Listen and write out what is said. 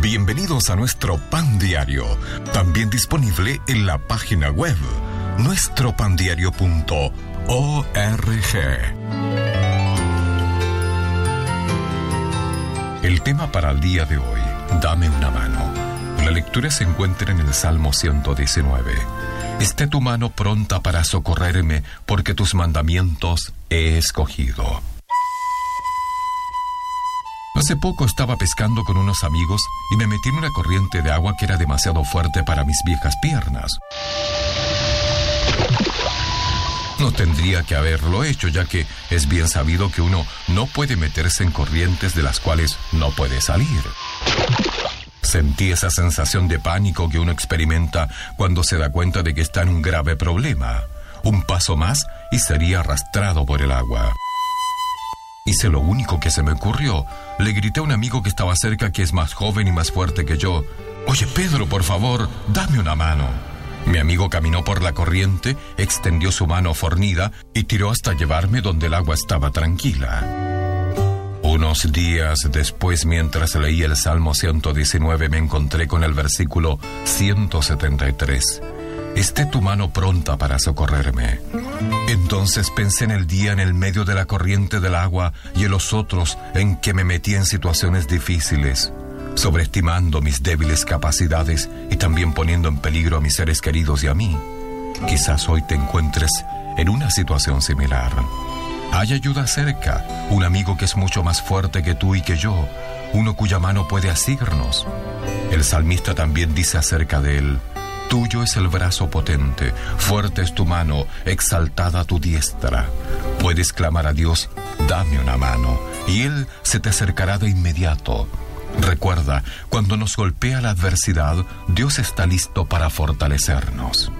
Bienvenidos a nuestro Pan Diario, también disponible en la página web nuestropandiario.org. El tema para el día de hoy, dame una mano. La lectura se encuentra en el Salmo 119. Esté tu mano pronta para socorrerme, porque tus mandamientos he escogido. Hace poco estaba pescando con unos amigos y me metí en una corriente de agua que era demasiado fuerte para mis viejas piernas. No tendría que haberlo hecho, ya que es bien sabido que uno no puede meterse en corrientes de las cuales no puede salir. Sentí esa sensación de pánico que uno experimenta cuando se da cuenta de que está en un grave problema. Un paso más y sería arrastrado por el agua. Hice lo único que se me ocurrió. Le grité a un amigo que estaba cerca, que es más joven y más fuerte que yo: «Oye, Pedro, por favor, dame una mano». Mi amigo caminó por la corriente, extendió su mano fornida y tiró hasta llevarme donde el agua estaba tranquila. Unos días después, mientras leía el Salmo 119, me encontré con el versículo 173. Esté tu mano pronta para socorrerme. Entonces pensé en el día en el medio de la corriente del agua y en los otros en que me metí en situaciones difíciles, sobreestimando mis débiles capacidades y también poniendo en peligro a mis seres queridos y a mí. Quizás hoy te encuentres en una situación similar. Hay ayuda cerca, un amigo que es mucho más fuerte que tú y que yo, uno cuya mano puede asirnos. El salmista también dice acerca de él: tuyo es el brazo potente, fuerte es tu mano, exaltada tu diestra. Puedes clamar a Dios: dame una mano, y Él se te acercará de inmediato. Recuerda, cuando nos golpea la adversidad, Dios está listo para fortalecernos.